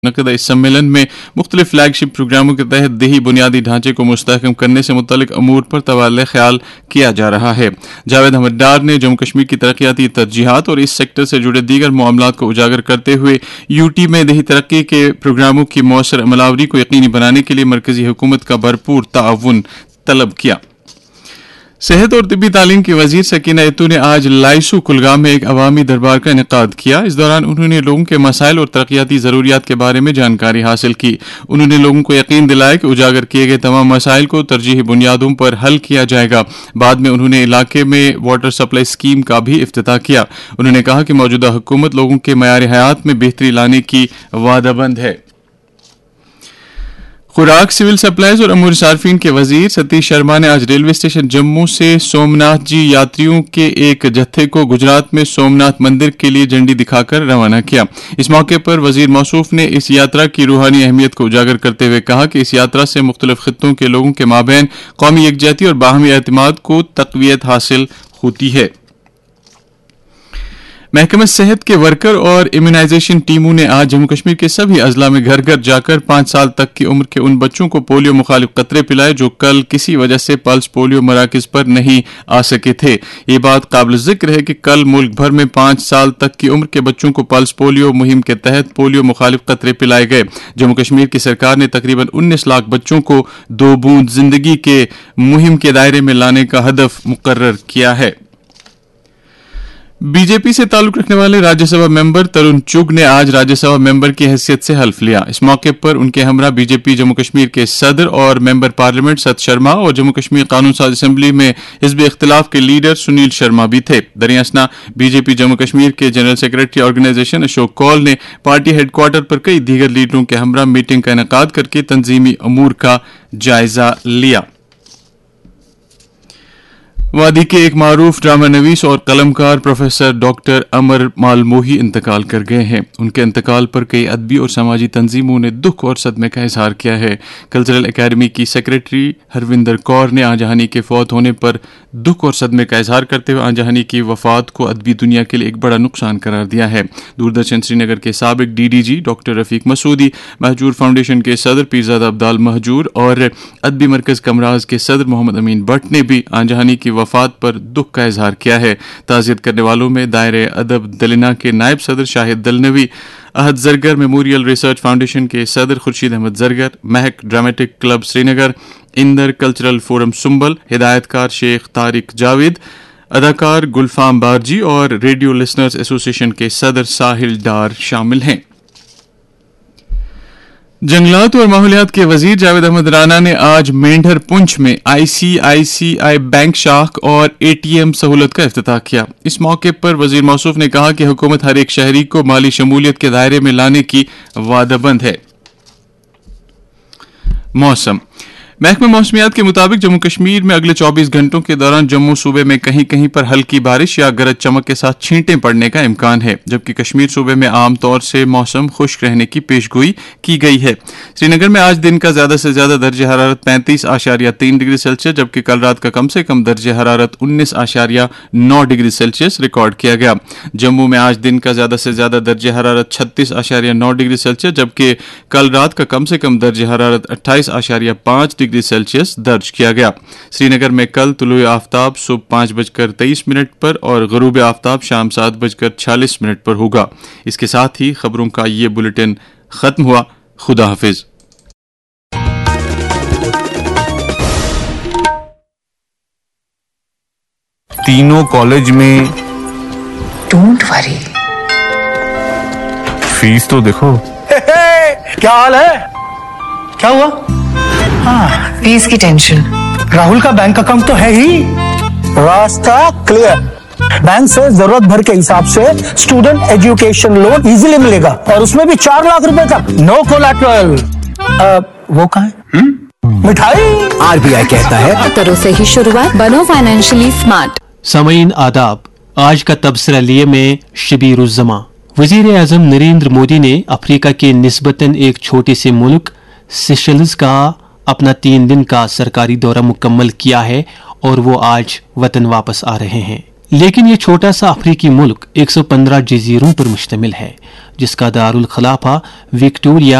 मुनक़दा इस सम्मेलन में मुख्तलिफ फ्लैगशिप प्रोग्रामों के तहत देही बुनियादी ढांचे को मुस्तहकम करने से मुतल्लिक अमूर पर तबादला ख्याल किया जा रहा है। जावेद अहमद डार ने जम्मू कश्मीर की तरक्याती तरजीहात और इस सेक्टर से जुड़े दीगर मामलात को उजागर करते हुए यूटी में देही तरक्की के प्रोग्रामों की मौसर अमलावरी को यकीनी बनाने के लिए मरकजी हुकूमत का भरपूर ताउन तलब किया। सेहत और तिब्बी तालीम की वजीर सकीना इत्तू ने आज लाइसू कुलगाम में एक अवामी दरबार का इनेकाद किया। इस दौरान उन्होंने लोगों के मसाइल और तरक्याती ज़रूरियात के बारे में जानकारी हासिल की। उन्होंने लोगों को यकीन दिलाया कि उजागर किए गए तमाम मसाइल को तरजीही बुनियादों पर हल किया जाएगा। बाद में उन्होंने इलाके में वाटर सप्लाई स्कीम का भी इफ्तिताह किया। उन्होंने कहा कि मौजूदा हुकूमत लोगों के मयार हयात में बेहतरी लाने की वादाबंद है। खुराक, सिविल सप्लाईज और अमूर सार्फिन के वजीर सतीश शर्मा ने आज रेलवे स्टेशन जम्मू से सोमनाथ जी यात्रियों के एक जत्थे को गुजरात में सोमनाथ मंदिर के लिए झंडी दिखाकर रवाना किया। इस मौके पर वजीर मौसूफ ने इस यात्रा की रूहानी अहमियत को उजागर करते हुए कहा कि इस यात्रा से मुख्तलिफ खित्तों के लोगों के माबैन कौमी यकजहती और बाहमी एतमाद को तक़वियत हासिल होती है। महकमा सेहत के वर्कर और इम्यूनाइजेशन टीमों ने आज जम्मू कश्मीर के सभी अजला में घर घर जाकर 5 साल तक की उम्र के उन बच्चों को पोलियो मुखालिफ कतरे पिलाए जो कल किसी वजह से पल्स पोलियो मराकज पर नहीं आ सके थे। ये बात काबिल जिक्र है कि कल मुल्क भर में 5 साल तक की उम्र के बच्चों को पल्स पोलियो मुहिम के तहत पोलियो मुखालिफ कतरे पिलाए गए। जम्मू कश्मीर की सरकार ने तकरीबन 19 लाख बच्चों को 2 बूंद जिंदगी के मुहिम के दायरे में लाने का हदफ मुकर्रर किया है। बीजेपी से ताल्लुक रखने वाले राज्यसभा मेंबर तरुण चुग ने आज राज्यसभा मेंबर की हैसियत से हल्फ लिया। इस मौके पर उनके हमरा बीजेपी जम्मू कश्मीर के सदर और मेंबर पार्लियामेंट सत शर्मा और जम्मू कश्मीर कानून साज असेंबली में हिज़्ब इख्तिलाफ के लीडर सुनील शर्मा भी थे। दरियासना बीजेपी जम्मू कश्मीर के general secretary organisation Ashok Kaul ने पार्टी हेडक्वार्टर पर कई दीगर लीडरों के हमरा मीटिंग का इनेकाद करके तंजीमी अमूर का जायजा लिया। वादी के एक मारूफ ड्रामा नवीस और कलमकार प्रोफेसर डॉक्टर अमर मालमोही इंतकाल कर गए हैं। उनके इंतकाल पर कई अदबी और समाजी तंजीमों ने दुख और सदमे का इजहार किया है। कल्चरल एकेडमी की सेक्रेटरी हरविंदर कौर ने आजहानी के फौत होने पर दुख और सदमे का इजहार करते हुए आजहानी की वफात को अदबी दुनिया के लिए एक बड़ा नुकसान करार दिया है। दूरदर्शन श्रीनगर के साबिक DDG doctor Rafiq Masoodi, Mahjoor foundation के सदर पीरजादा अब्दाल महजूर और अदबी मरकज कमराज के सदर मोहम्मद अमीन भट्ट ने भी आजहानी की वफात पर दुख का इजहार किया है। ताज़ियत करने वालों में दायरे अदब दलिना के नायब सदर शाहिद दलनवी, अहद जरगर मेमोरियल रिसर्च फाउंडेशन के सदर खुर्शीद अहमद जरगर, महक dramatic club Srinagar, Inder cultural forum Sumbal, हिदायतकार Sheikh Tariq Javed, अदाकार गुलफाम बारजी और रेडियो लिसनर्स एसोसिएशन के सदर साहिल डार शामिल हैं। जंगलात और माहौलियात के वजीर जावेद अहमद राना ने आज मेंढर पुंछ में ICICI बैंक शाख और ATM सहूलत का इफ्तिताह किया। इस मौके पर वजीर मौसूफ ने कहा कि हुकूमत हर एक शहरी को माली शमूलियत के दायरे में लाने की वादाबंद है। मौसम महकमा मौसमियात के मुताबिक जम्मू कश्मीर में अगले 24 घंटों के दौरान जम्मू सूबे में कहीं कहीं पर हल्की बारिश या गरज चमक के साथ छींटें पड़ने का इम्कान है, जबकि कश्मीर सूबे में आम तौर से मौसम खुश्क रहने की पेशगोई की गई है। श्रीनगर में आज दिन का ज्यादा से ज्यादा दर्जे हरारत 35.3 डिग्री सेल्सियस जबकि कल रात का कम से कम दर्जे हरारत 19.9 डिग्री सेल्सियस रिकॉर्ड किया गया। जम्मू में आज दिन का ज्यादा से ज्यादा दर्जे हरारत 36.9 डिग्री सेल्सियस जबकि कल रात का कम से कम दर्जे हरारत 28.5 डिग्री सेल्सियस दर्ज किया गया। श्रीनगर में कल तुलुए आफ्ताब सुबह 5:23 पर और गुरूब आफ्ताब शाम 7:46 पर होगा। इसके साथ ही खबरों का ये बुलेटिन खत्म हुआ। खुदा हाफिज। तीनों कॉलेज में डोंट वरी, फीस तो देखो। क्या हाल है? क्या हुआ? फीस की टेंशन। राहुल का बैंक अकाउंट तो है ही, रास्ता क्लियर। बैंक से जरूरत भर के हिसाब से स्टूडेंट एजुकेशन लोन इजीली मिलेगा और उसमें भी 4 लाख रुपए तक, नो कोलैटरल। वो कहाँ है? मिठाई। RBI कहता है करो से ही शुरुआत, बनो फाइनेंशियली स्मार्ट। सामीन आदाब, आज का तबसरा लिए में शबीरुज़्ज़मा। वजीर आज़म नरेंद्र मोदी ने अफ्रीका के निस्बतन एक छोटे से मुल्क सेशल्स का अपना 3 दिन का सरकारी दौरा मुकम्मल किया है और वो आज वतन वापस आ रहे हैं। लेकिन ये छोटा सा अफ्रीकी मुल्क 115 जजीरों पर मुश्तमिल है, जिसका दारुल खलाफा विक्टोरिया